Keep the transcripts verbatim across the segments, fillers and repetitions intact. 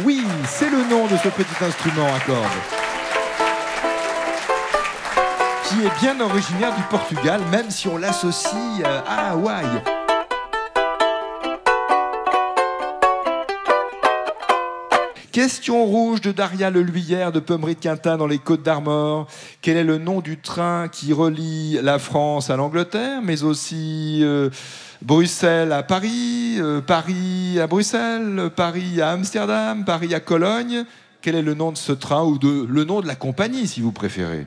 oui, c'est le nom de ce petit instrument à cordes, qui est bien originaire du Portugal, même si on l'associe à Hawaï. Question rouge de Daria Leluyère de Pommery de Quintin dans les Côtes d'Armor. Quel est le nom du train qui relie la France à l'Angleterre, mais aussi euh, Bruxelles à Paris, euh, Paris à Bruxelles, Paris à Amsterdam, Paris à Cologne? Quel est le nom de ce train, ou de, le nom de la compagnie, si vous préférez?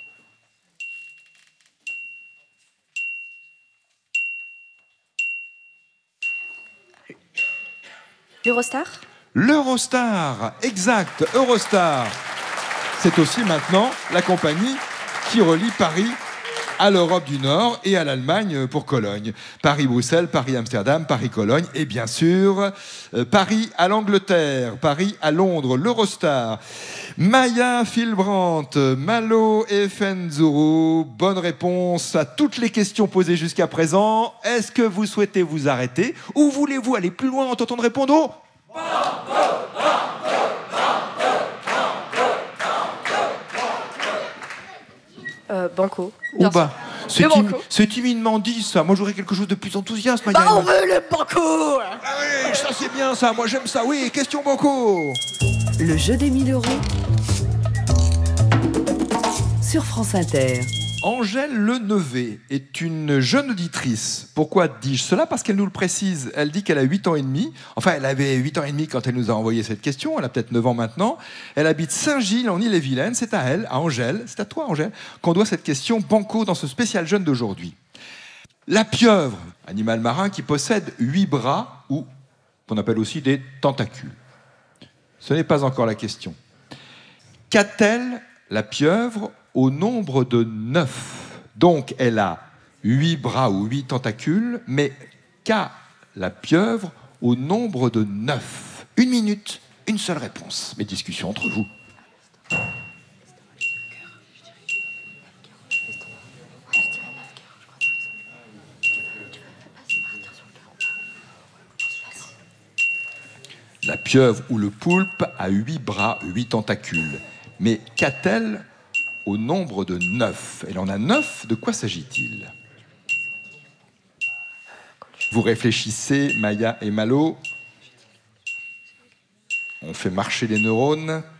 L'Eurostar? L'Eurostar, exact, Eurostar. C'est aussi maintenant la compagnie qui relie Paris à l'Europe du Nord et à l'Allemagne pour Cologne. Paris-Bruxelles, Paris-Amsterdam, Paris-Cologne et bien sûr euh, Paris à l'Angleterre, Paris à Londres, l'Eurostar. Maya Filbrandt, Malo et Fenzuru, bonne réponse à toutes les questions posées jusqu'à présent. Est-ce que vous souhaitez vous arrêter ou voulez-vous aller plus loin en tentant de répondre au... Euh, banco. Oh bah, c'est Le timi- banco. c'est timidement dit ça. Moi j'aurais quelque chose de plus enthousiaste. Maya. Bah on veut le banco. Ah oui, ça c'est bien ça. Moi j'aime ça. Oui, question banco. Le jeu des mille euros sur France Inter. Angèle Lenevé est une jeune auditrice. Pourquoi dis-je cela? Parce qu'elle nous le précise. Elle dit qu'elle a huit ans et demi. Enfin, elle avait huit ans et demi quand elle nous a envoyé cette question. Elle a peut-être neuf ans maintenant. Elle habite Saint-Gilles, en Ille-et-Vilaine. C'est à elle, à Angèle, c'est à toi, Angèle, qu'on doit cette question banco dans ce spécial jeune d'aujourd'hui. La pieuvre, animal marin qui possède huit bras, ou qu'on appelle aussi des tentacules. Ce n'est pas encore la question. Qu'a-t-elle, la pieuvre, au nombre de neuf? Donc, elle a huit bras ou huit tentacules, mais qu'a la pieuvre au nombre de neuf? Une minute, une seule réponse. Mes discussions entre vous. La pieuvre ou le poulpe a huit bras, huit tentacules. Mais qu'a-t-elle au nombre de neuf? Elle en a neuf, de quoi s'agit-il? Vous réfléchissez, Maya et Malo. On fait marcher les neurones.